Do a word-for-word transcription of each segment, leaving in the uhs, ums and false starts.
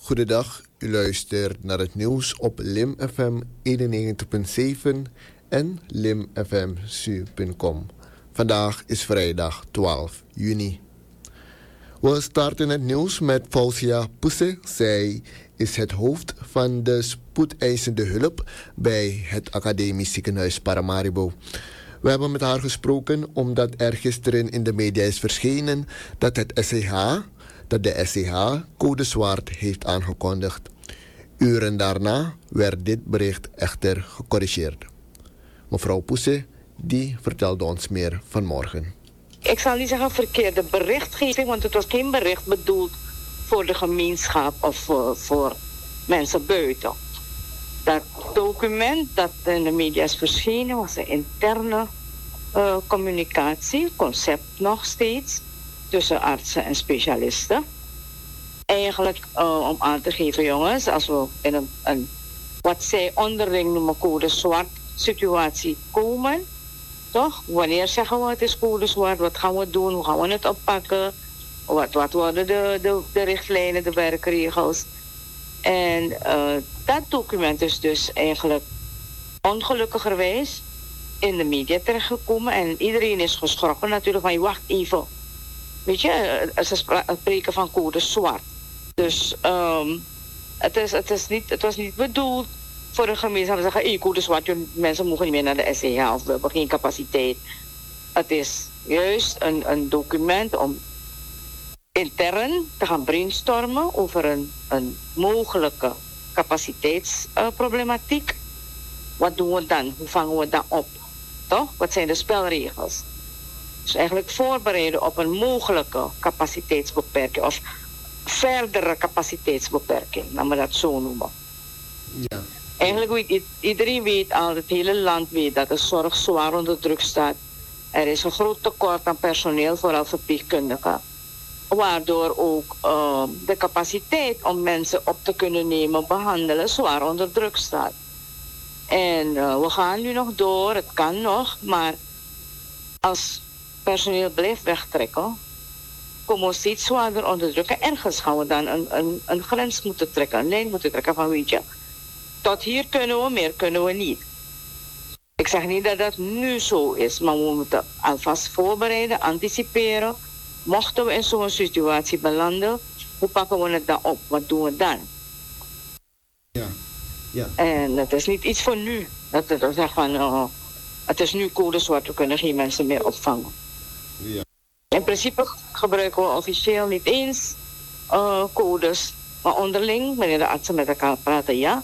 Goedendag, u luistert naar het nieuws op Lim F M eenennegentig komma zeven en lim f m s u punt com. Vandaag is vrijdag twaalf juni. We starten het nieuws met Fausia Poese. Zij is het hoofd van de spoedeisende hulp bij het Academisch Ziekenhuis Paramaribo. We hebben met haar gesproken omdat er gisteren in de media is verschenen dat het S C H, dat de S C H code zwart heeft aangekondigd. Uren daarna werd dit bericht echter gecorrigeerd. Mevrouw Poese, die vertelde ons meer vanmorgen. Ik zal niet zeggen verkeerde berichtgeving, want het was geen bericht bedoeld voor de gemeenschap of voor, voor mensen buiten. Dat document dat in de media is verschenen was een interne uh, communicatie, concept nog steeds, tussen artsen en specialisten. Eigenlijk uh, om aan te geven, jongens, als we in een, een wat zij onderling noemen code zwart situatie komen, toch? Wanneer zeggen we het is code zwart, wat gaan we doen, hoe gaan we het oppakken, wat, wat worden de, de, de richtlijnen, de werkregels. En uh, dat document is dus eigenlijk ongelukkigerwijs in de media terechtgekomen en iedereen is geschrokken natuurlijk van, wacht even, weet je, ze spreken van code zwart. Dus um, het, is, het, is niet, het was niet bedoeld voor een gemeenschap te zeggen, hey, code zwart, mensen mogen niet meer naar de S C H of we hebben geen capaciteit. Het is juist een, een document om intern te gaan brainstormen over een, een mogelijke capaciteitsproblematiek. Uh, Wat doen we dan? Hoe vangen we dat op? Toch? Wat zijn de spelregels? Dus eigenlijk voorbereiden op een mogelijke capaciteitsbeperking of verdere capaciteitsbeperking, laten we dat zo noemen. Ja. Eigenlijk weet iedereen weet al, het hele land weet dat de zorg zwaar onder druk staat. Er is een groot tekort aan personeel, vooral verpleegkundigen. Waardoor ook uh, de capaciteit om mensen op te kunnen nemen, behandelen, zwaar onder druk staat. En uh, we gaan nu nog door, het kan nog, maar als personeel blijft wegtrekken, komen we steeds zwaarder onder druk. En ergens gaan we dan een, een, een grens moeten trekken, een lijn moeten trekken van, weet je, tot hier kunnen we, meer kunnen we niet. Ik zeg niet dat dat nu zo is, maar we moeten alvast voorbereiden, anticiperen. Mochten we in zo'n situatie belanden, hoe pakken we het dan op? Wat doen we dan? Ja. Ja. En het is niet iets voor nu. Dat we zeggen van, uh, het is nu code zwart, we kunnen geen mensen meer opvangen. Ja. In principe gebruiken we officieel niet eens uh, codes, maar onderling, wanneer de artsen met elkaar praten, ja,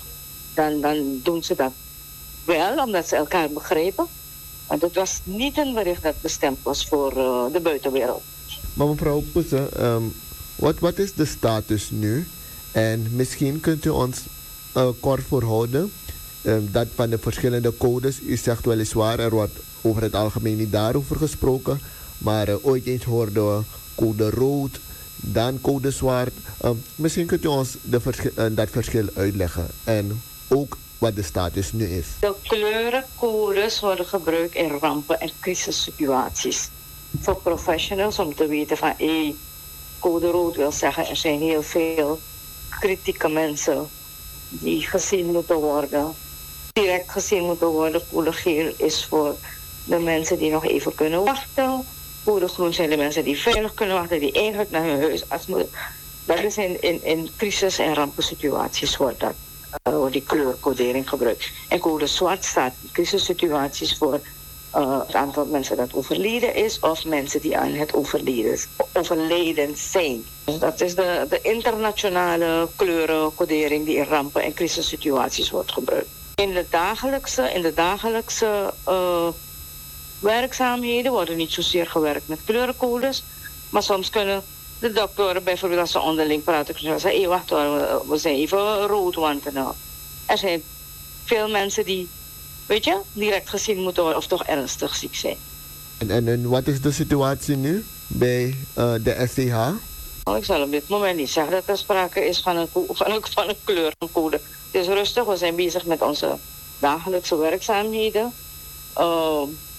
dan, dan doen ze dat wel, omdat ze elkaar begrijpen. Want het was niet een bericht dat bestemd was voor uh, de buitenwereld. Maar mevrouw Poese, um, wat, wat is de status nu? En misschien kunt u ons uh, kort voorhouden um, dat van de verschillende codes, u zegt weliswaar, er wordt over het algemeen niet daarover gesproken, maar uh, ooit eens hoorden we code rood, dan code zwart. Um, misschien kunt u ons de verschil, uh, dat verschil uitleggen en ook wat de status nu is. De kleurencodes worden gebruikt in rampen- en crisissituaties. Voor professionals om te weten van, hé, hey, code rood wil zeggen, er zijn heel veel kritieke mensen die gezien moeten worden, direct gezien moeten worden. Code geel is voor de mensen die nog even kunnen wachten. Code groen zijn de mensen die veilig kunnen wachten, die eigenlijk naar hun huisarts moeten. Dat is in, in, in crisis- en rampensituaties wordt dat. Uh, wordt die kleurcodering gebruikt. En code zwart staat in crisissituaties voor uh, het aantal mensen dat overleden is of mensen die aan het overleden, overleden zijn. Dus dat is de, de internationale kleurencodering die in rampen- en crisissituaties wordt gebruikt. In de dagelijkse, in de dagelijkse uh, werkzaamheden wordt er niet zozeer gewerkt met kleurencodes, maar soms kunnen de doktoren bijvoorbeeld als ze onderling praten, kunnen zeggen, hé, hey, wacht hoor, we zijn even rood, want nou, er zijn veel mensen die, weet je, direct gezien moeten worden of toch ernstig ziek zijn. En, en, en wat is de situatie nu bij uh, de S C H? Oh, ik zal op dit moment niet zeggen dat er sprake is van een, van een, van een kleurencode. Het is rustig, we zijn bezig met onze dagelijkse werkzaamheden. Uh,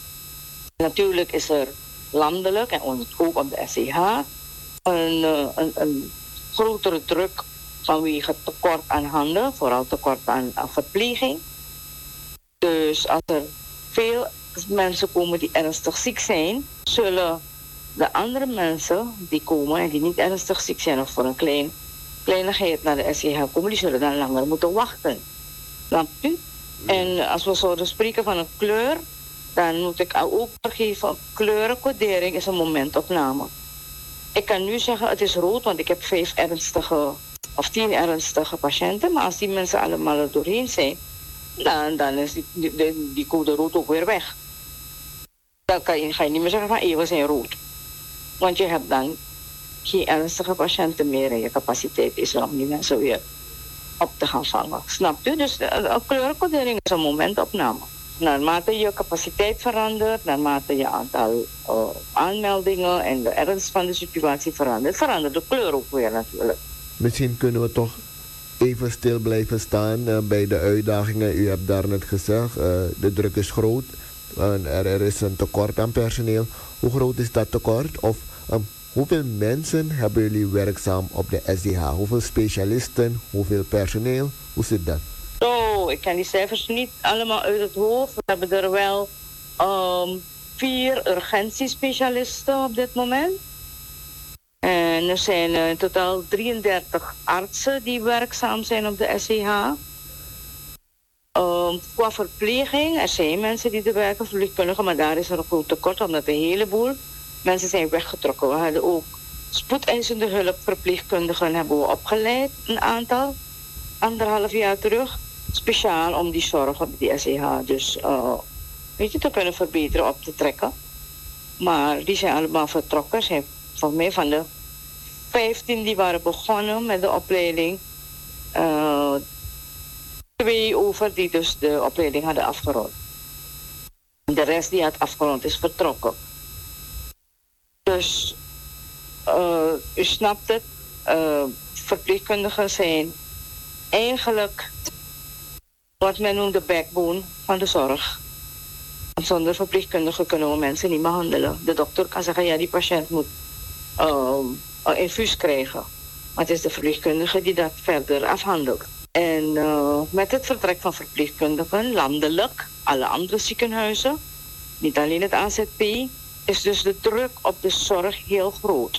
natuurlijk is er landelijk en ook op de S C H een, een, een grotere druk vanwege tekort aan handen, vooral tekort aan, aan verpleging. Dus als er veel mensen komen die ernstig ziek zijn, zullen de andere mensen die komen en die niet ernstig ziek zijn of voor een klein, kleinigheid naar de S C H komen, die zullen dan langer moeten wachten. Snap u? En als we zouden spreken van een kleur, dan moet ik ook vergeven, kleurencodering is een momentopname. Ik kan nu zeggen het is rood, want ik heb vijf ernstige of tien ernstige patiënten, maar als die mensen allemaal er doorheen zijn, dan, dan is die, die, die code rood ook weer weg. Dan kan je, ga je niet meer zeggen van hey, we zijn rood. Want je hebt dan geen ernstige patiënten meer en je capaciteit is om die mensen weer op te gaan vangen. Snap u? Dus de kleurencodering is een momentopname. Naarmate je capaciteit verandert, naarmate je aantal uh, aanmeldingen en de ernst van de situatie verandert, verandert de kleur ook weer natuurlijk. Misschien kunnen we toch even stil blijven staan uh, bij de uitdagingen. U hebt daarnet gezegd, uh, de druk is groot. Uh, er, er is een tekort aan personeel. Hoe groot is dat tekort? Of um, hoeveel mensen hebben jullie werkzaam op de S D H? Hoeveel specialisten? Hoeveel personeel? Hoe zit dat? Oh, ik ken die cijfers niet allemaal uit het hoofd. We hebben er wel um, vier urgentiespecialisten op dit moment. En er zijn uh, in totaal drieëndertig artsen die werkzaam zijn op de S C H. Um, qua verpleging, er zijn mensen die er werken, verpleegkundigen, maar daar is er een groot tekort, omdat een heleboel mensen zijn weggetrokken. We hadden ook spoedeisende hulp, verpleegkundigen hebben we opgeleid, een aantal, anderhalf jaar terug. Speciaal om die zorg op die S C H dus uh, weet je, te kunnen verbeteren, op te trekken. Maar die zijn allemaal vertrokken. Zijn volgens mij van de vijftien die waren begonnen met de opleiding, uh, twee over die dus de opleiding hadden afgerond. De rest die had afgerond is vertrokken. Dus uh, u snapt het, uh, verpleegkundigen zijn eigenlijk wat men noemt de backbone van de zorg. Want zonder verpleegkundigen kunnen we mensen niet behandelen. De dokter kan zeggen, ja, die patiënt moet uh, een infuus krijgen. Maar het is de verpleegkundige die dat verder afhandelt. En uh, met het vertrek van verpleegkundigen, landelijk, alle andere ziekenhuizen, niet alleen het A Z P, is dus de druk op de zorg heel groot.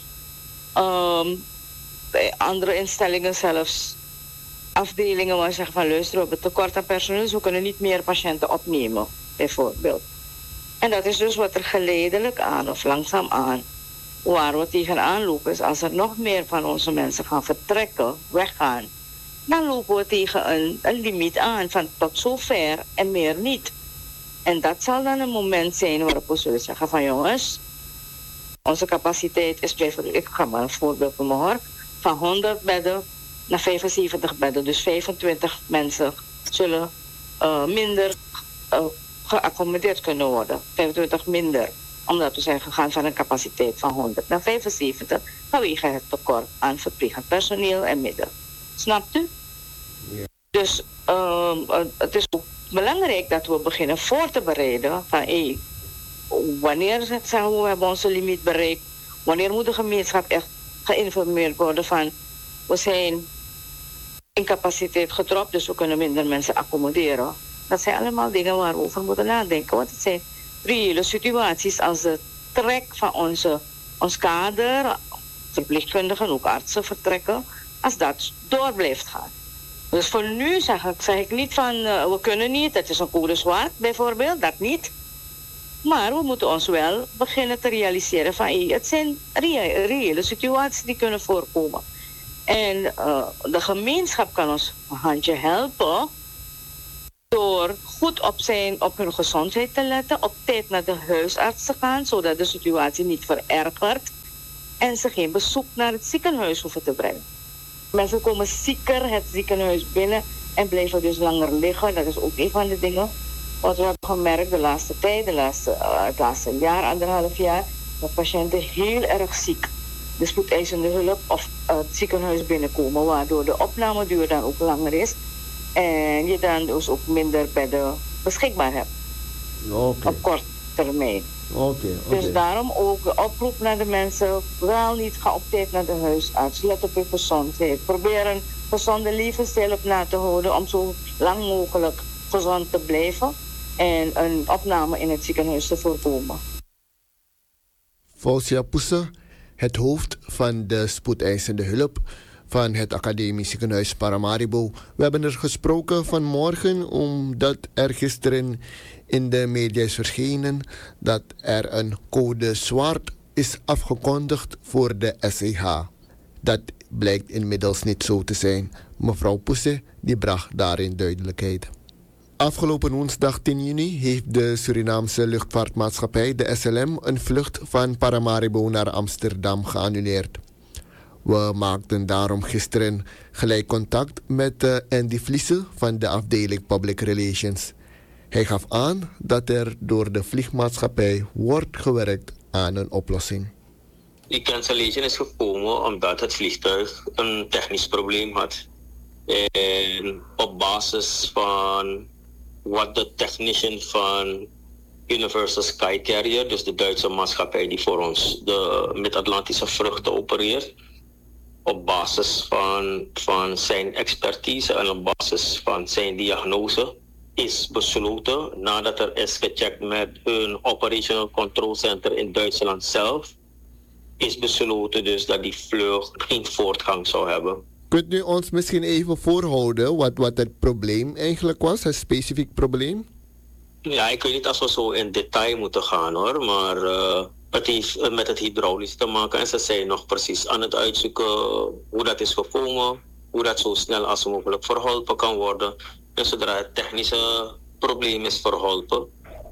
Um, bij andere instellingen zelfs, afdelingen waar ze zeggen van luister, we hebben tekort aan personeel, dus we kunnen niet meer patiënten opnemen, bijvoorbeeld. En dat is dus wat er geleidelijk aan of langzaam aan, waar we tegenaan lopen, is als er nog meer van onze mensen gaan vertrekken, weggaan, dan lopen we tegen een, een limiet aan van tot zover en meer niet. En dat zal dan een moment zijn waarop we zullen zeggen van jongens, onze capaciteit is bijvoorbeeld, ik ga maar een voorbeeld noemen hoor, van honderd bedden naar vijfenzeventig bedden. Dus vijfentwintig mensen zullen uh, minder uh, geaccommodeerd kunnen worden. vijfentwintig minder. Omdat we zijn gegaan van een capaciteit van honderd naar vijfenzeventig. Vanwege het tekort aan verplegend personeel en middelen. Snapt u? Ja. Dus uh, het is ook belangrijk dat we beginnen voor te bereiden. Van hey, wanneer zeggen we, we hebben onze limiet bereikt. Wanneer moet de gemeenschap echt geïnformeerd worden van we zijn in capaciteit gedropt, dus we kunnen minder mensen accommoderen. Dat zijn allemaal dingen waar we over moeten nadenken. Want het zijn reële situaties als de trek van onze, ons kader, verpleegkundigen, ook artsen vertrekken, als dat door blijft gaan. Dus voor nu zeg ik, zeg ik niet van uh, we kunnen niet, het is een code zwart bijvoorbeeld, dat niet. Maar we moeten ons wel beginnen te realiseren van hey, het zijn reële, reële situaties die kunnen voorkomen. En uh, de gemeenschap kan ons een handje helpen door goed op, zijn, op hun gezondheid te letten, op tijd naar de huisarts te gaan, zodat de situatie niet verergert en ze geen bezoek naar het ziekenhuis hoeven te brengen. Mensen komen zieker het ziekenhuis binnen en blijven dus langer liggen. Dat is ook een van de dingen wat we hebben gemerkt de laatste tijd, de laatste, uh, het laatste jaar, anderhalf jaar, dat patiënten heel erg ziek de spoedeisende hulp of uh, het ziekenhuis binnenkomen, waardoor de opnameduur dan ook langer is en je dan dus ook minder bedden beschikbaar hebt. Okay. Op korte termijn. Okay, okay. Dus daarom ook de oproep naar de mensen, wel niet, ga op tijd naar de huisarts, let op je gezondheid, probeer een gezonde levensstijl op na te houden om zo lang mogelijk gezond te blijven en een opname in het ziekenhuis te voorkomen. Fausia Poese, het hoofd van de spoedeisende hulp van het Academisch Ziekenhuis Paramaribo. We hebben er gesproken vanmorgen omdat er gisteren in de media is verschenen dat er een code zwart is afgekondigd voor de S E H. Dat blijkt inmiddels niet zo te zijn. Mevrouw Poese die bracht daarin duidelijkheid. Afgelopen woensdag tien juni heeft de Surinaamse luchtvaartmaatschappij, de S L M, een vlucht van Paramaribo naar Amsterdam geannuleerd. We maakten daarom gisteren gelijk contact met uh, Andy Vliese van de afdeling Public Relations. Hij gaf aan dat er door de vliegmaatschappij wordt gewerkt aan een oplossing. Die cancellation is gekomen omdat het vliegtuig een technisch probleem had. En op basis van wat de technician van Universal Sky Carrier, dus de Duitse maatschappij die voor ons de Mid-Atlantische vluchten opereert, op basis van, van zijn expertise en op basis van zijn diagnose is besloten, nadat er is gecheckt met een Operational Control Center in Duitsland zelf, is besloten dus dat die vlucht geen voortgang zou hebben. Kunt u ons misschien even voorhouden wat, wat het probleem eigenlijk was, het specifiek probleem? Ja, ik weet niet als we zo in detail moeten gaan hoor, maar uh, het heeft met het hydraulisch te maken en ze zijn nog precies aan het uitzoeken hoe dat is gekomen, hoe dat zo snel als mogelijk verholpen kan worden. En zodra het technische probleem is verholpen,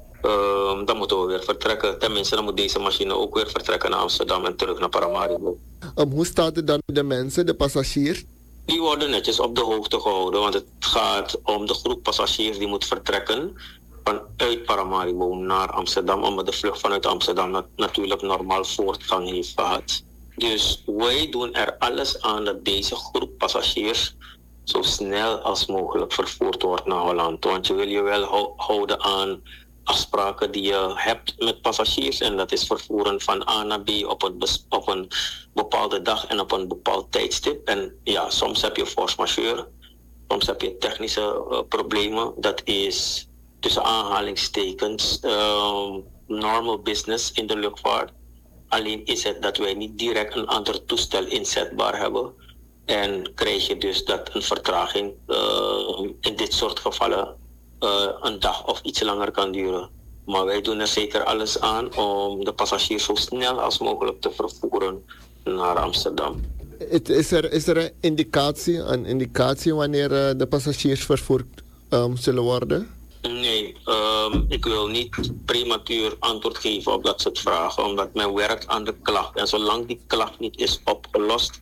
uh, dan moeten we weer vertrekken. Tenminste, dan moet deze machine ook weer vertrekken naar Amsterdam en terug naar Paramaribo. Um, hoe staat het dan met de mensen, de passagiers? Die worden netjes op de hoogte gehouden, want het gaat om de groep passagiers die moet vertrekken vanuit Paramaribo naar Amsterdam, omdat de vlucht vanuit Amsterdam nat- natuurlijk normaal voortgang heeft gehad. Dus wij doen er alles aan dat deze groep passagiers zo snel als mogelijk vervoerd wordt naar Holland. Want je wil je wel hou- houden aan afspraken die je hebt met passagiers. En dat is vervoeren van A naar B op een, bes- op een bepaalde dag en op een bepaald tijdstip. En ja, soms heb je force majeure, soms heb je technische uh, problemen. Dat is tussen aanhalingstekens uh, normal business in de luchtvaart. Alleen is het dat wij niet direct een ander toestel inzetbaar hebben. En krijg je dus dat een vertraging uh, in dit soort gevallen uh, een dag of iets langer kan duren. Maar wij doen er zeker alles aan om de passagiers zo snel als mogelijk te vervoeren naar Amsterdam. Het, is, er, is er een indicatie, een indicatie wanneer uh, de passagiers vervoerd um, zullen worden? Nee, um, ik wil niet prematuur antwoord geven op dat soort vragen, omdat men werkt aan de klacht. En zolang die klacht niet is opgelost,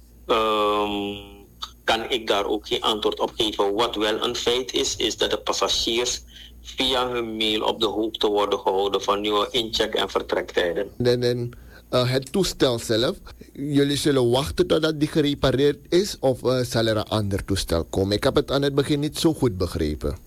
um, kan ik daar ook geen antwoord op geven. Wat wel een feit is, is dat de passagiers via hun mail op de hoogte worden gehouden van nieuwe incheck- en vertrektijden. En, en uh, het toestel zelf, jullie zullen wachten totdat die gerepareerd is of uh, zal er een ander toestel komen? Ik heb het aan het begin niet zo goed begrepen.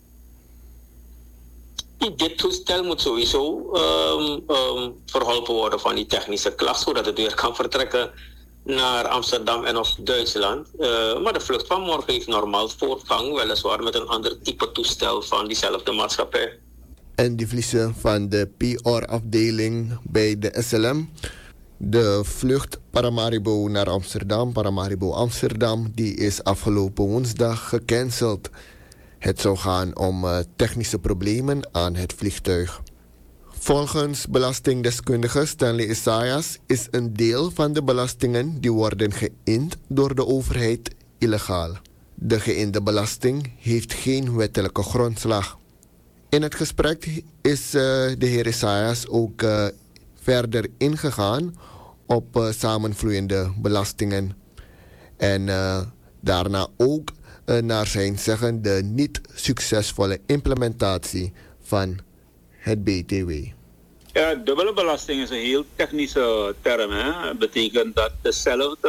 Dit toestel moet sowieso um, um, verholpen worden van die technische klacht, zodat het weer kan vertrekken naar Amsterdam en of Duitsland. Uh, maar de vlucht van morgen heeft normaal voortgang, weliswaar met een ander type toestel van diezelfde maatschappij. En die Vliese van de P R-afdeling bij de S L M. De vlucht Paramaribo naar Amsterdam, Paramaribo Amsterdam, die is afgelopen woensdag gecanceld. Het zou gaan om uh, technische problemen aan het vliegtuig. Volgens belastingdeskundige Stanley Isaias is een deel van de belastingen die worden geïnd door de overheid illegaal. De geïnde belasting heeft geen wettelijke grondslag. In het gesprek is uh, de heer Isaias ook uh, verder ingegaan op uh, samenvloeiende belastingen. En uh, daarna ook uh, naar zijn zeggen de niet succesvolle implementatie van het B T W. Ja, dubbele belasting is een heel technische term. Hè? Dat betekent dat dezelfde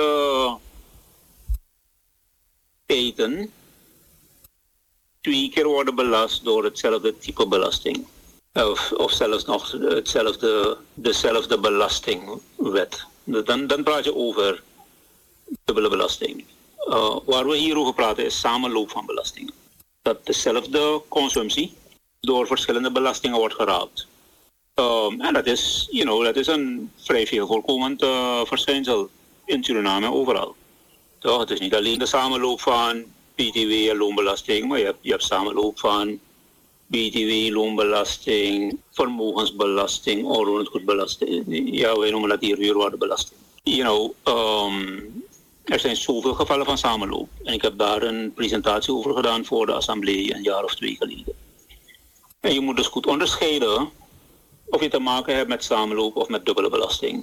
feiten twee keer worden belast door hetzelfde type belasting. Of, of zelfs nog hetzelfde, dezelfde belastingwet. Dan, dan praat je over dubbele belasting. uh, waar we hier over praten is samenloop van belastingen. Dat dezelfde consumptie door verschillende belastingen wordt geraakt. Um, en dat is, you know, dat is een vrij veel voorkomend uh, verschijnsel in Suriname en overal. Toch? Het is niet alleen de samenloop van B T W en loonbelasting, maar je hebt, je hebt samenloop van B T W, loonbelasting, vermogensbelasting, onroerend goedbelasting. Ja, wij noemen dat hier huurwaardebelasting. You know, um, er zijn zoveel gevallen van samenloop. En ik heb daar een presentatie over gedaan voor de assemblee een jaar of twee geleden. En je moet dus goed onderscheiden of je te maken hebt met samenloop of met dubbele belasting.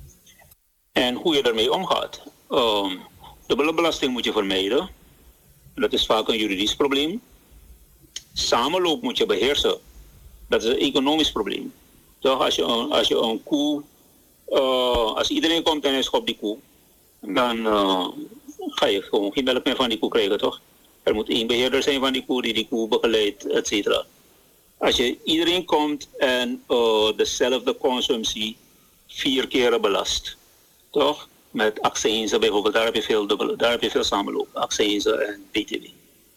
En hoe je ermee omgaat. Um, dubbele belasting moet je vermijden. Dat is vaak een juridisch probleem. Samenloop moet je beheersen. Dat is een economisch probleem. Toch, als je een, als je een koe, uh, als iedereen komt en hij schopt die koe, dan uh, ga je gewoon geen melk meer van die koe krijgen, toch? Er moet één beheerder zijn van die koe die die koe begeleidt, et cetera. Als je iedereen komt en uh, dezelfde consumptie vier keren belast, toch? Met accijnzen bijvoorbeeld, daar heb je veel, dubbele, daar heb je veel samenloop, accijnzen en B T W.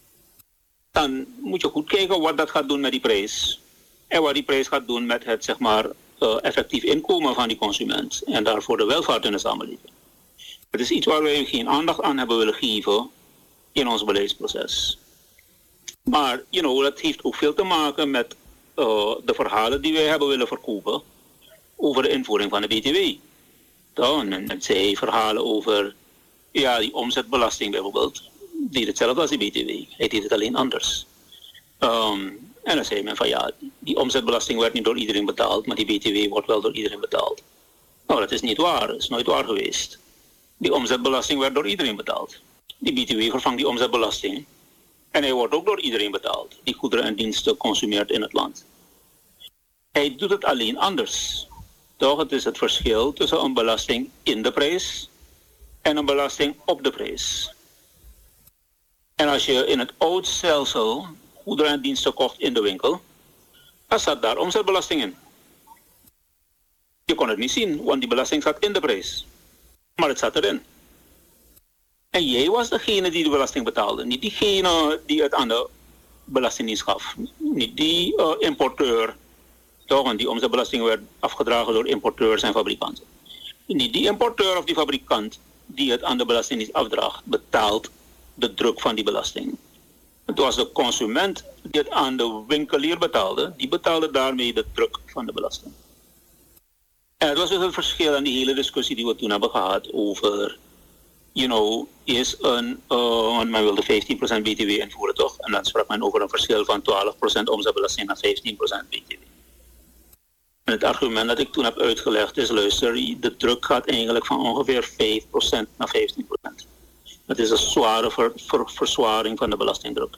Dan moet je goed kijken wat dat gaat doen met die prijs. En wat die prijs gaat doen met het, zeg maar, uh, effectief inkomen van die consument. En daarvoor de welvaart in de samenleving. Het is iets waar wij geen aandacht aan hebben willen geven in ons beleidsproces. Maar, you know, dat heeft ook veel te maken met uh, de verhalen die wij hebben willen verkopen over de invoering van de B T W. Dan, en het zijn verhalen over, ja, die omzetbelasting bijvoorbeeld. Die hetzelfde als die B T W. Hij deed het alleen anders. Um, en dan zei men van ja, die omzetbelasting werd niet door iedereen betaald, maar die B T W wordt wel door iedereen betaald. Nou, dat is niet waar. Dat is nooit waar geweest. Die omzetbelasting werd door iedereen betaald. Die B T W vervangt die omzetbelasting. En hij wordt ook door iedereen betaald, die goederen en diensten consumeert in het land. Hij doet het alleen anders. Toch, het is het verschil tussen een belasting in de prijs en een belasting op de prijs. En als je in het oud stelsel goederen en diensten kocht in de winkel, dan zat daar omzetbelasting in. Je kon het niet zien, want die belasting zat in de prijs. Maar het zat erin. En jij was degene die de belasting betaalde. Niet diegene die het aan de belastingdienst gaf. Niet die uh, importeur. Toch, want die omzetbelasting werd afgedragen door importeurs en fabrikanten. Niet die importeur of die fabrikant die het aan de belastingdienst afdraagt, betaalt de druk van die belasting. Het was de consument die het aan de winkelier betaalde. Die betaalde daarmee de druk van de belasting. En het was dus het verschil aan die hele discussie die we toen hebben gehad over, you know, is een, uh, want men wilde vijftien procent B T W invoeren, toch? En dan sprak men over een verschil van twaalf procent omzetbelasting naar vijftien procent B T W. En het argument dat ik toen heb uitgelegd is, luister, de druk gaat eigenlijk van ongeveer vijf procent naar vijftien procent. Het is een zware ver, ver, verzwaring van de belastingdruk.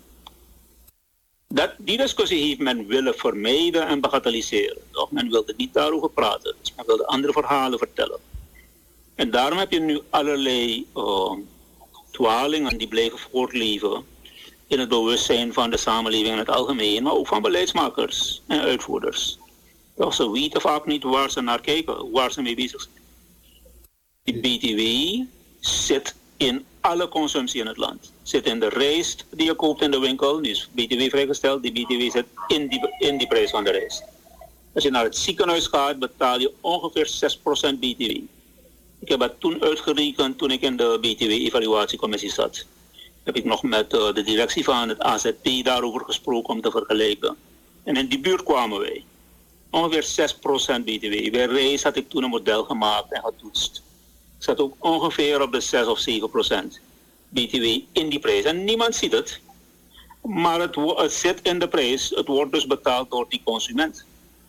Dat, die discussie heeft men willen vermijden en bagatelliseren. Toch? Men wilde niet daarover praten. Dus men wilde andere verhalen vertellen. En daarom heb je nu allerlei uh, dwalingen die blijven voortleven in het bewustzijn van de samenleving in het algemeen, maar ook van beleidsmakers en uitvoerders. Toch, ze weten vaak niet waar ze naar kijken, waar ze mee bezig zijn. Die B T W zit in alle consumptie in het land. Zit in de rijst die je koopt in de winkel, die is B T W vrijgesteld, die B T W zit in die, in die prijs van de rijst. Als je naar het ziekenhuis gaat, betaal je ongeveer zes procent B T W. Ik heb dat toen uitgerekend toen ik in de B T W-evaluatiecommissie zat. Heb ik nog met uh, de directie van het A Z P daarover gesproken om te vergelijken. En in die buurt kwamen wij. Ongeveer zes procent B T W. Bij rijst had ik toen een model gemaakt en getoetst. Zat ook ongeveer op de zes of zeven procent B T W in die prijs. En niemand ziet het. Maar het, het zit in de prijs. Het wordt dus betaald door die consument.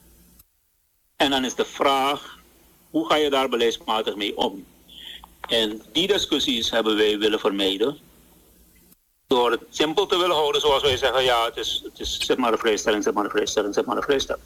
En dan is de vraag, hoe ga je daar beleidsmatig mee om? En die discussies hebben wij willen vermijden. Door het simpel te willen houden, zoals wij zeggen, ja, het is, het is zet maar een vrijstelling, zet maar een vrijstelling, zet maar een vrijstelling.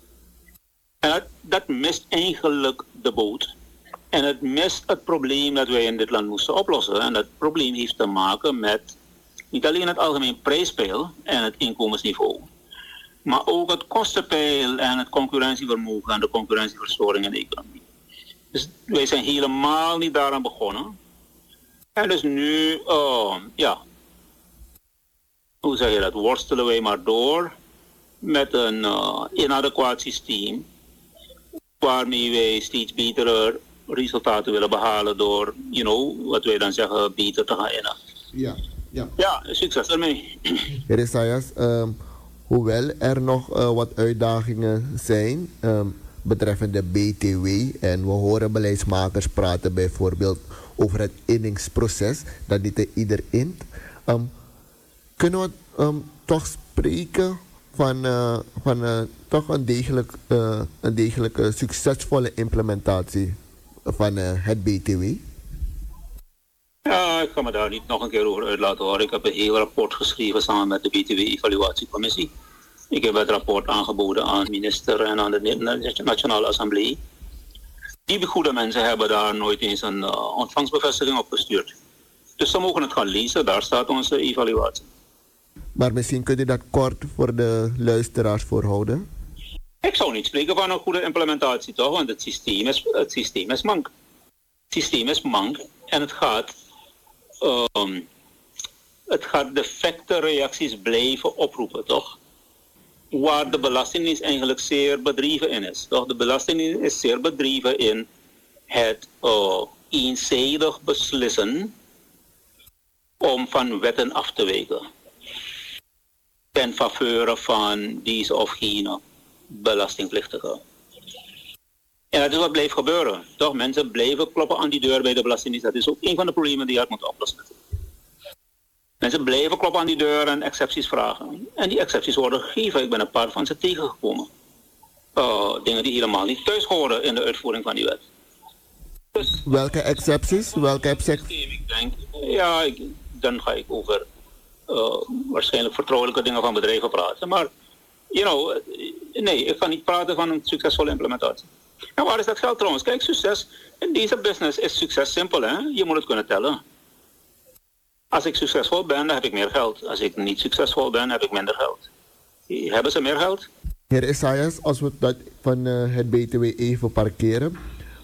En dat, dat mist eigenlijk de boot. En het mist het probleem dat wij in dit land moesten oplossen. En dat probleem heeft te maken met niet alleen het algemeen prijspeil en het inkomensniveau, maar ook het kostenpeil en het concurrentievermogen en de concurrentieverstoring in de economie. Dus wij zijn helemaal niet daaraan begonnen. En dus nu, uh, ja, hoe zeg je dat, worstelen wij maar door met een uh, inadequaat systeem waarmee wij steeds betere resultaten willen behalen door, you know, wat wij dan zeggen, beter te gaan innen. Ja, ja. Ja, succes ermee. Heer Isaias, um, hoewel er nog uh, wat uitdagingen zijn um, betreffende B T W en we horen beleidsmakers praten bijvoorbeeld over het inningsproces, dat niet ieder int, um, kunnen we um, toch spreken van, uh, van uh, toch een, degelijk, uh, een degelijke succesvolle implementatie van uh, het B T W? Ja, ik kan me daar niet nog een keer over uit laten horen. Ik heb een heel rapport geschreven samen met de B T W-evaluatiecommissie. Ik heb het rapport aangeboden aan de minister en aan de Nationale Assemblée. Die goede mensen hebben daar nooit eens een uh, ontvangstbevestiging opgestuurd. Dus ze mogen het gaan lezen, daar staat onze evaluatie. Maar misschien kunt u dat kort voor de luisteraars voorhouden? Ik zou niet spreken van een goede implementatie, toch? Want het systeem is, het systeem is mank. Het systeem is mank en het gaat, um, het gaat defecte reacties blijven oproepen, toch? Waar de Belastingdienst eigenlijk zeer bedreven in is. Toch? De Belastingdienst is zeer bedreven in het uh, eenzijdig beslissen om van wetten af te wijken. Ten faveur van deze of gene belastingplichtige. En dat is wat blijft gebeuren. Toch? Mensen blijven kloppen aan die deur bij de Belastingdienst. Dat is ook een van de problemen die je moet oplossen. Mensen blijven kloppen aan die deur en excepties vragen. En die excepties worden gegeven. Ik ben een paar van ze tegengekomen. Uh, dingen die helemaal niet thuis horen in de uitvoering van die wet. Dus, welke excepties? Welke excepties? Ik denk, ja, ik, dan ga ik over uh, waarschijnlijk vertrouwelijke dingen van bedrijven praten. Maar, you know, nee, ik ga niet praten van een succesvolle implementatie. En waar is dat geld trouwens? Kijk, succes in deze business is succes simpel, hè? Je moet het kunnen tellen. Als ik succesvol ben, dan heb ik meer geld. Als ik niet succesvol ben, heb ik minder geld. Hebben ze meer geld? Heer Isaias, als we dat van uh, het B T W even parkeren.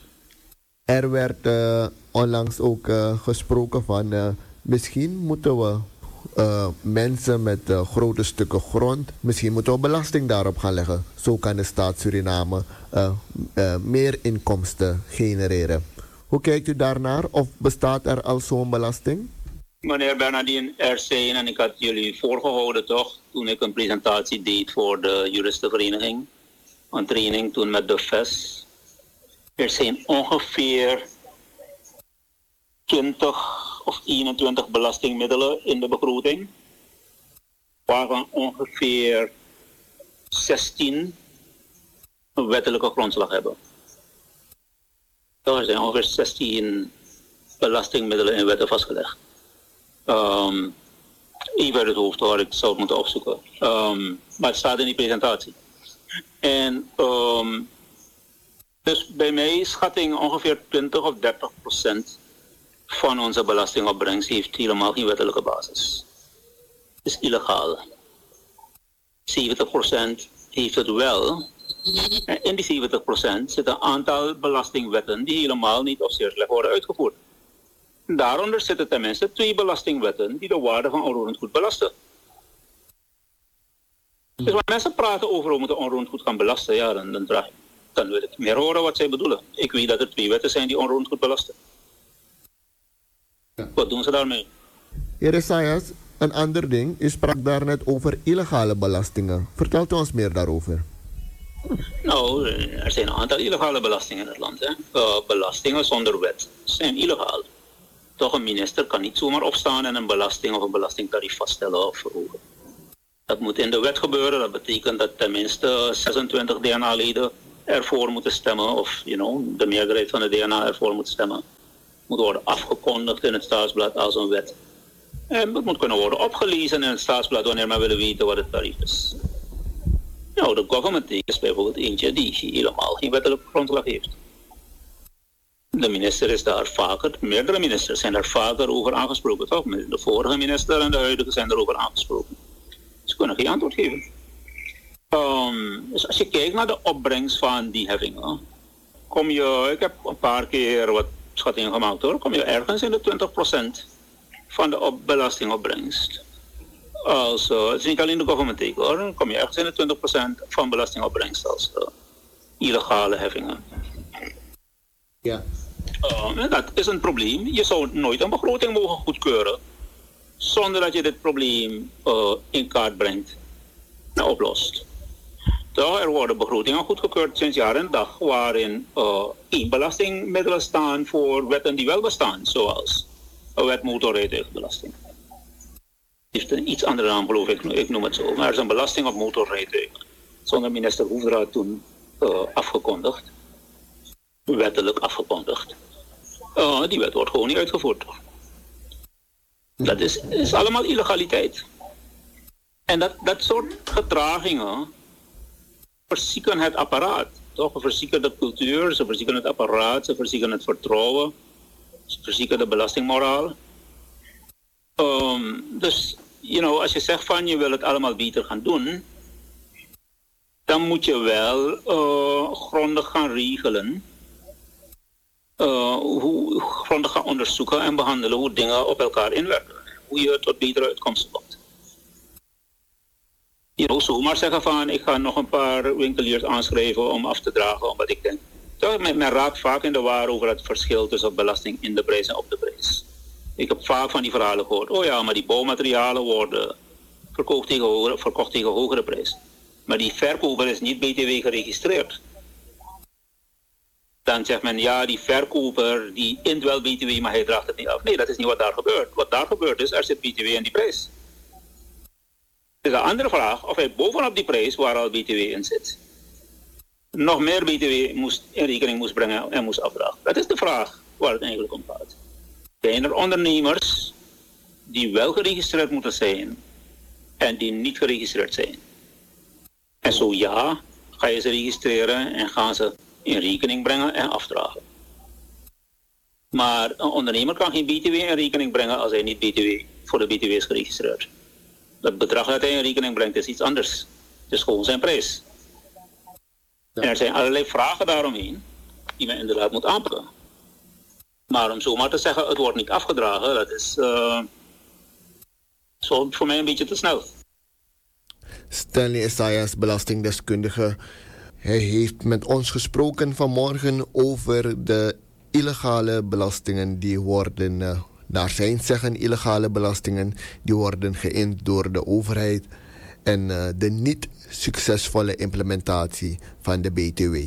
Er werd uh, onlangs ook uh, gesproken van uh, misschien moeten we uh, mensen met uh, grote stukken grond, misschien moeten we belasting daarop gaan leggen. Zo kan de staat Suriname uh, uh, meer inkomsten genereren. Hoe kijkt u daarnaar? Of bestaat er al zo'n belasting? Meneer Bernardine, er zijn, en ik had jullie voorgehouden toch, toen ik een presentatie deed voor de juristenvereniging, een training toen met de V E S. Er zijn ongeveer twintig of eenentwintig belastingmiddelen in de begroting, waarvan ongeveer zestien een wettelijke grondslag hebben. Er zijn ongeveer zestien belastingmiddelen in wetten vastgelegd. Um, even uit het hoofd waar ik zou het moeten opzoeken. Um, maar het staat in die presentatie. En um, dus bij mij schatting ongeveer twintig of dertig procent van onze belastingopbrengst heeft helemaal geen wettelijke basis. Het is illegaal. zeventig procent heeft het wel. En in die zeventig procent zitten een aantal belastingwetten die helemaal niet of zeer slecht worden uitgevoerd. Daaronder zitten tenminste twee belastingwetten die de waarde van onroerend goed belasten. Dus wanneer mensen praten over hoe we moeten onroerend goed gaan belasten, ja, dan, dan, dan, dan wil ik meer horen wat zij bedoelen. Ik weet dat er twee wetten zijn die onroerend goed belasten. Ja. Wat doen ze daarmee? Heer Isaias, een ander ding, u sprak daarnet over illegale belastingen. Vertelt u ons meer daarover. Nou, er zijn een aantal illegale belastingen in het land. Hè? Uh, belastingen zonder wet zijn illegaal. Toch, een minister kan niet zomaar opstaan en een belasting of een belastingtarief vaststellen of verhogen. Dat moet in de wet gebeuren. Dat betekent dat tenminste zesentwintig D N A-leden ervoor moeten stemmen. Of you know, de meerderheid van de D N A ervoor moet stemmen. Moet worden afgekondigd in het staatsblad als een wet. En het moet kunnen worden opgelezen in het staatsblad wanneer men wil weten wat het tarief is. Nou, de government take is bijvoorbeeld eentje die helemaal geen wettelijke grondslag heeft. De minister is daar vaker, meerdere ministers zijn daar vaker over aangesproken, toch? De vorige minister en de huidige zijn erover aangesproken. Ze kunnen geen antwoord geven. Um, dus als je kijkt naar de opbrengst van die heffingen, kom je, ik heb een paar keer wat schattingen gemaakt hoor, kom je ergens in de twintig procent van de op belastingopbrengst. Als, uh, het is niet alleen de government take hoor, dan kom je ergens in de twintig procent van belastingopbrengst als uh, illegale heffingen. Ja. Uh, dat is een probleem. Je zou nooit een begroting mogen goedkeuren zonder dat je dit probleem uh, in kaart brengt en oplost. Toch, er worden begrotingen goedgekeurd sinds jaar en dag waarin uh, één belastingmiddelen staan voor wetten die wel bestaan, zoals een wet motorrijtuigenbelasting. Het heeft een iets andere naam geloof ik, ik noem het zo, maar er is een belasting op motorrijtuigen. Zonder minister Hoefdra toen uh, afgekondigd, wettelijk afgekondigd. Uh, die wet wordt gewoon niet uitgevoerd. Dat is, is allemaal illegaliteit. En dat, dat soort gedragingen verzieken het apparaat. Toch? Ze verzieken de cultuur, ze verzieken het apparaat, ze verzieken het vertrouwen, ze verzieken de belastingmoraal. Um, dus, you know, als je zegt van je wil het allemaal beter gaan doen, dan moet je wel uh, grondig gaan regelen. Uh, hoe grondig gaan onderzoeken en behandelen hoe dingen op elkaar inwerken. Hoe je tot betere uitkomsten komt. Je zou zomaar zeggen van ik ga nog een paar winkeliers aanschrijven om af te dragen, omdat ik denk. Ja, men, men raakt vaak in de war over het verschil tussen belasting in de prijs en op de prijs. Ik heb vaak van die verhalen gehoord. Oh ja, maar die bouwmaterialen worden verkocht tegen hogere, verkocht tegen hogere prijs. Maar die verkoper is niet B T W geregistreerd. Dan zegt men, ja, die verkoper die int wel B T W, maar hij draagt het niet af. Nee, dat is niet wat daar gebeurt. Wat daar gebeurt is, er zit B T W in die prijs. Het is een andere vraag of hij bovenop die prijs, waar al B T W in zit, nog meer B T W moest, in rekening moest brengen en moest afdragen. Dat is de vraag waar het eigenlijk om gaat. Zijn er ondernemers die wel geregistreerd moeten zijn en die niet geregistreerd zijn? En zo ja, ga je ze registreren en gaan ze in rekening brengen en afdragen. Maar een ondernemer kan geen B T W in rekening brengen als hij niet B T W voor de B T W is geregistreerd. Dat bedrag dat hij in rekening brengt is iets anders. Het is gewoon zijn prijs. Ja. En er zijn allerlei vragen daaromheen die men inderdaad moet aanpakken. Maar om zomaar te zeggen, het wordt niet afgedragen, dat is uh, zo voor mij een beetje te snel. Stanley Esaias, belastingdeskundige. Hij heeft met ons gesproken vanmorgen over de illegale belastingen die worden, uh, naar zijn zeggen illegale belastingen, die worden geïnd door de overheid en uh, de niet succesvolle implementatie van de B T W.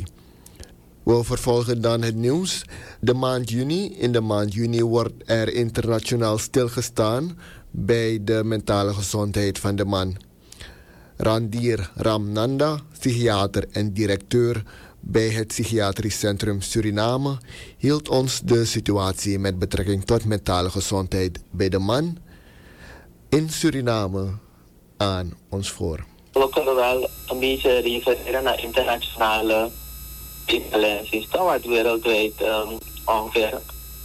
We vervolgen dan het nieuws. De maand juni. In de maand juni wordt er internationaal stilgestaan bij de mentale gezondheid van de man. Randir Ramnanda, psychiater en directeur bij het Psychiatrisch Centrum Suriname, hield ons de situatie met betrekking tot mentale gezondheid bij de man in Suriname aan ons voor. We kunnen wel een beetje refereren naar internationale evaluaties, wat wereldwijd um, ongeveer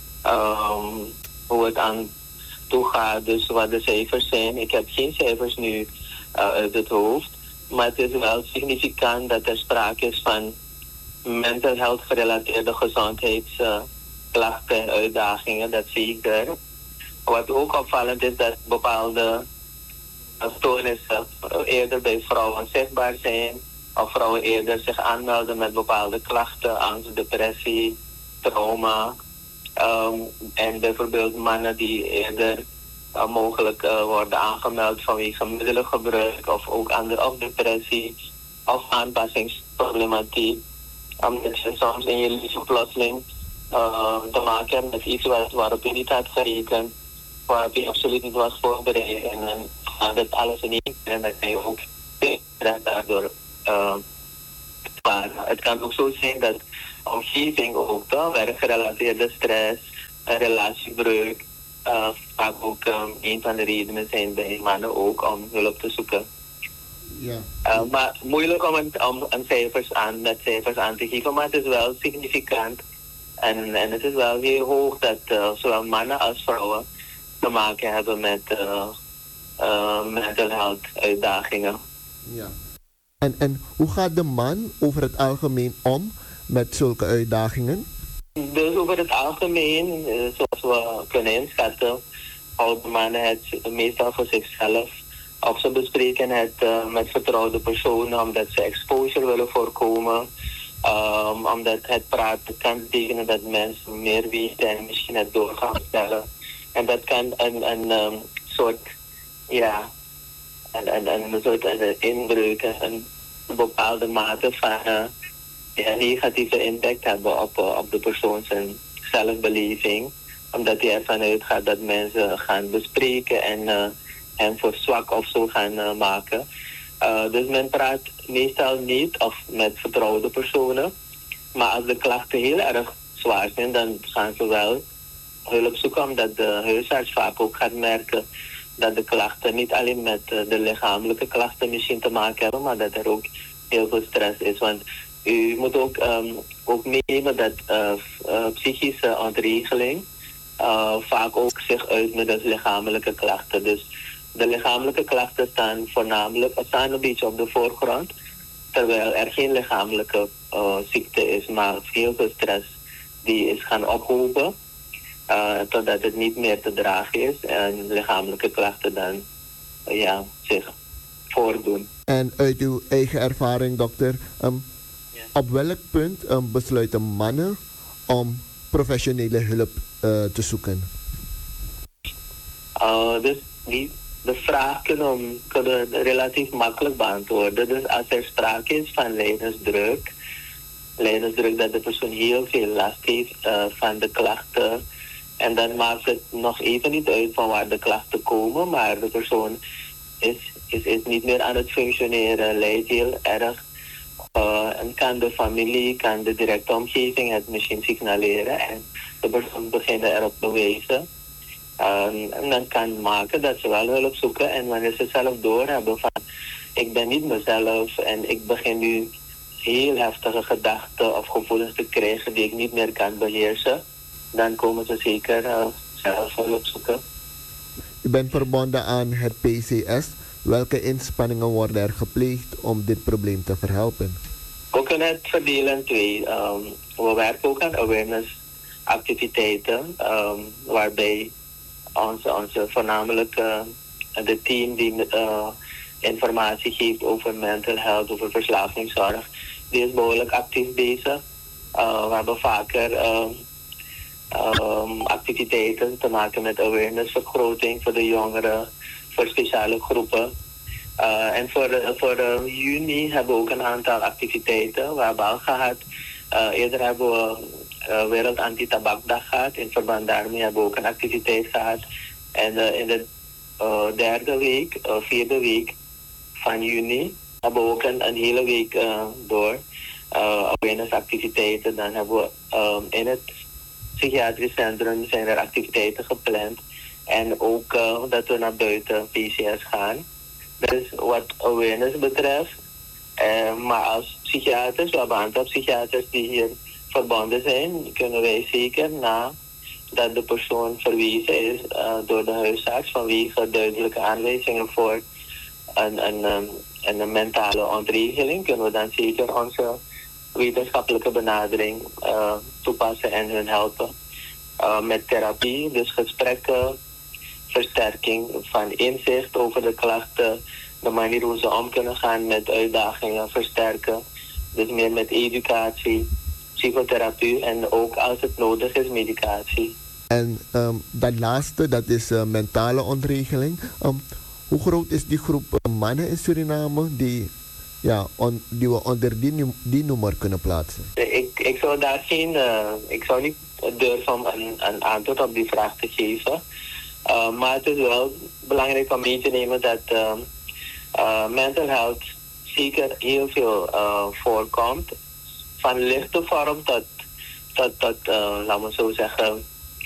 um, hoe het aan toe gaat, dus wat de cijfers zijn. Ik heb geen cijfers nu uh, uit het hoofd, maar het is wel significant dat er sprake is van mental health gerelateerde gezondheidsklachten uh, en uitdagingen, dat zie ik er. Wat ook opvallend is dat bepaalde stoornissen eerder bij vrouwen zichtbaar zijn, of vrouwen eerder zich aanmelden met bepaalde klachten, angst, depressie, trauma. Um, en bijvoorbeeld mannen die eerder uh, mogelijk uh, worden aangemeld vanwege middelengebruik of ook andere of depressie of aanpassingsproblematiek. Omdat je soms in je leven plotseling uh, te maken hebt met iets wat, waarop je niet had gerekend, waarop je absoluut niet was voorbereid. En dan gaat het alles in één keer en dan kan je ook daardoor uh, sparen. Het kan ook zo zijn dat omgeving ook, toch, werkgerelateerde stress, relatiebreuk, uh, vaak ook um, een van de redenen zijn bij mannen ook om hulp te zoeken. Ja. Uh, maar moeilijk om, een, om een cijfers aan, met cijfers aan te geven, maar het is wel significant. En, en het is wel heel hoog dat uh, zowel mannen als vrouwen te maken hebben met uh, uh, mental health uitdagingen. Ja. En, en hoe gaat de man over het algemeen om met zulke uitdagingen? Dus over het algemeen, zoals we kunnen inschatten, houden mannen het meestal voor zichzelf. Of ze bespreken het uh, met vertrouwde personen omdat ze exposure willen voorkomen. Um, omdat het praten kan betekenen dat mensen meer weten en misschien het door gaan stellen. En dat kan een, een um, soort, ja, een, een, een soort een inbreuk, een bepaalde mate van uh, ja, negatieve impact hebben op, uh, op de persoon zijn zelfbeleving. Omdat hij ervan uitgaat dat mensen gaan bespreken en uh, hem voor zwak of zo gaan uh, maken. Uh, dus men praat meestal niet of met vertrouwde personen. Maar als de klachten heel erg zwaar zijn, dan gaan ze wel hulp zoeken. Omdat de huisarts vaak ook gaat merken dat de klachten niet alleen met uh, de lichamelijke klachten misschien te maken hebben, maar dat er ook heel veel stress is. Want u moet ook, um, ook meenemen dat uh, uh, psychische ontregeling uh, vaak ook zich uit met de lichamelijke klachten. Dus de lichamelijke klachten staan voornamelijk staan een beetje op de voorgrond, terwijl er geen lichamelijke uh, ziekte is, maar heel veel stress die is gaan ophopen, uh, totdat het niet meer te dragen is en lichamelijke klachten dan uh, ja, zich voordoen. En uit uw eigen ervaring, dokter, um, ja. op welk punt um, besluiten mannen om professionele hulp uh, te zoeken? Uh, dus die De vraag kunnen, kunnen we relatief makkelijk beantwoorden. Dus als er sprake is van lijdensdruk, lijdensdruk dat de persoon heel veel last heeft uh, van de klachten, en dan maakt het nog even niet uit van waar de klachten komen, maar de persoon is, is, is niet meer aan het functioneren, lijdt heel erg. Uh, en kan de familie, kan de directe omgeving het misschien signaleren en de persoon begint erop bewijzen. Um, en dat kan maken dat ze wel hulp zoeken. En wanneer ze zelf doorhebben van ik ben niet mezelf en ik begin nu heel heftige gedachten of gevoelens te krijgen die ik niet meer kan beheersen, dan komen ze zeker uh, zelf hulp zoeken. U bent verbonden aan het P C S. Welke inspanningen worden er gepleegd om dit probleem te verhelpen? We kunnen het verdelen in twee. Um, we werken ook aan awareness activiteiten, um, waarbij Onze, onze voornamelijk uh, de team die uh, informatie geeft over mental health, over verslavingszorg, die is behoorlijk actief bezig. Uh, we hebben vaker uh, um, activiteiten te maken met awarenessvergroting voor de jongeren, voor speciale groepen. Uh, en voor, uh, voor uh, juni hebben we ook een aantal activiteiten. We hebben al gehad, uh, eerder hebben we Uh, Wereld Anti-Tabakdag gehad. In verband daarmee hebben we ook een activiteit gehad. En uh, in de uh, derde week, uh, vierde week van juni, hebben we ook een, een hele week uh, door uh, awareness-activiteiten. Dan hebben we uh, in het psychiatrisch centrum zijn er activiteiten gepland. En ook uh, dat we naar buiten P C S gaan. Dus wat awareness betreft, uh, maar als psychiaters, we hebben een aantal psychiaters die hier verbonden zijn, kunnen wij zeker na dat de persoon verwezen is uh, door de huisarts vanwege duidelijke aanwijzingen voor een, een, um, een mentale ontregeling, kunnen we dan zeker onze wetenschappelijke benadering uh, toepassen en hun helpen. Uh, met therapie, dus gesprekken, versterking van inzicht over de klachten, de manier hoe ze om kunnen gaan met uitdagingen versterken. Dus meer met educatie, psychotherapie en ook als het nodig is medicatie. En um, dat laatste, dat is uh, mentale ontregeling. Um, hoe groot is die groep uh, mannen in Suriname die, ja, on, die we onder die, die noemer kunnen plaatsen? Ik, ik zou daar geen, uh, ik zou niet durven om een, een antwoord op die vraag te geven. Uh, maar het is wel belangrijk om mee te nemen dat uh, uh, mental health zeker heel veel uh, voorkomt. Van lichte vorm tot, tot, tot uh, laten we zo zeggen,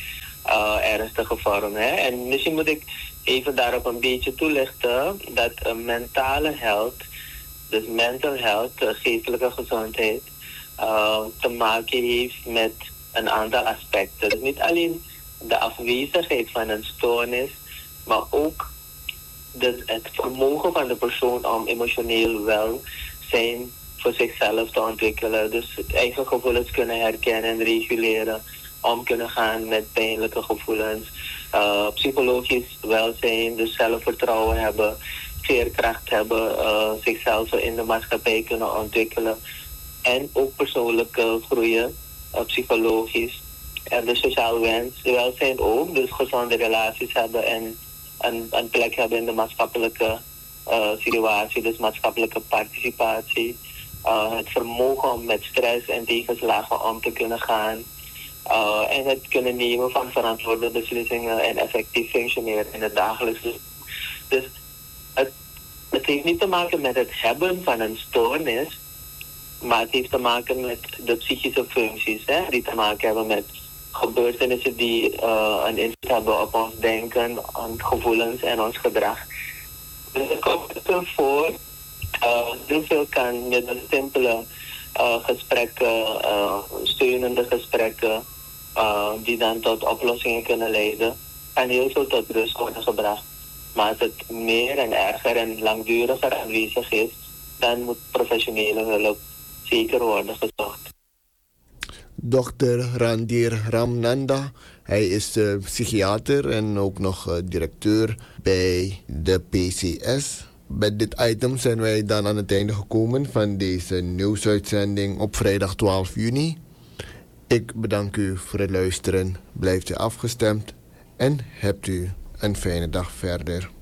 uh, ernstige vorm. Hè? En misschien moet ik even daarop een beetje toelichten dat uh, mentale health, dus mental health, uh, geestelijke gezondheid, uh, te maken heeft met een aantal aspecten. Dus niet alleen de afwezigheid van een stoornis, maar ook de, het vermogen van de persoon om emotioneel welzijn voor zichzelf te ontwikkelen. Dus eigen gevoelens kunnen herkennen en reguleren. Om kunnen gaan met pijnlijke gevoelens. Uh, psychologisch welzijn, dus zelfvertrouwen hebben. Veerkracht hebben. Uh, zichzelf in de maatschappij kunnen ontwikkelen. En ook persoonlijk uh, groeien. Uh, psychologisch. En de sociaal wens, welzijn ook. Dus gezonde relaties hebben en een, een plek hebben in de maatschappelijke uh, situatie. Dus maatschappelijke participatie. Uh, het vermogen om met stress en tegenslagen om te kunnen gaan. Uh, en het kunnen nemen van verantwoorde beslissingen en effectief functioneren in het dagelijks leven. Dus het, het heeft niet te maken met het hebben van een stoornis, maar het heeft te maken met de psychische functies, hè, die te maken hebben met gebeurtenissen die uh, een invloed hebben op ons denken, ons gevoelens en ons gedrag. Dus het komt veel voor. Uh, heel veel kan je de simpele uh, gesprekken, uh, steunende gesprekken, uh, die dan tot oplossingen kunnen leiden, en heel veel tot rust worden gebracht. Maar als het meer en erger en langduriger aanwezig is, dan moet professionele hulp zeker worden gezocht. dokter Randir Ramnanda, hij is uh, psychiater en ook nog uh, directeur bij de P C S. Bij dit item zijn wij dan aan het einde gekomen van deze nieuwsuitzending op vrijdag twaalf juni. Ik bedank u voor het luisteren. Blijft u afgestemd en hebt u een fijne dag verder.